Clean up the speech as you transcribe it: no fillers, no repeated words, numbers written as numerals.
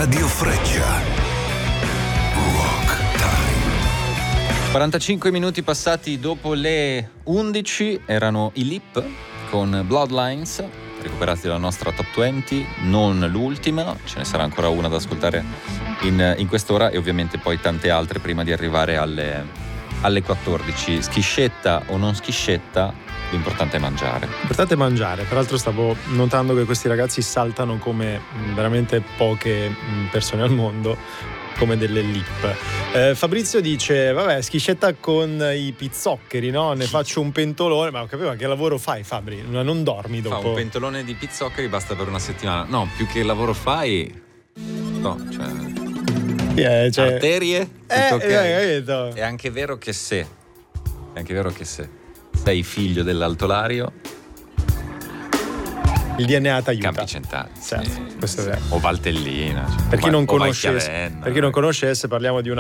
Radio Freccia. Rock Time. 45 minuti passati dopo le 11 erano i Lip con Bloodlines, recuperati dalla nostra Top 20, non l'ultima, ce ne sarà ancora una da ascoltare in quest'ora e ovviamente poi tante altre prima di arrivare alle 14. Schiscetta o non schiscetta, l'importante è mangiare. L'importante è mangiare. Peraltro stavo notando che questi ragazzi saltano come veramente poche persone al mondo, come delle Lip. Fabrizio dice, vabbè, schiscetta con i pizzoccheri, no? Ne faccio un pentolone. Ma ho capito, che lavoro fai, Fabri? Non dormi dopo? Fa un pentolone di pizzoccheri basta per una settimana. No, più che lavoro fai, no, cioè arterie, tutto ok. È anche vero che se sei figlio dell'altolario, il DNA ti aiuta. Campi Centari, certo, questo è vero. O Valtellina, Per chi non conoscesse, parliamo di una